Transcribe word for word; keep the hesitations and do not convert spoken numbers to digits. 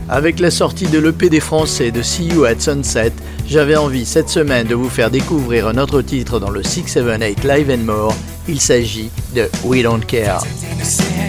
Avec la sortie de l'E P des Français de See You at Sunset, j'avais envie cette semaine de vous faire découvrir un autre titre dans le six seven eight Live and More. Il s'agit de We Don't Care.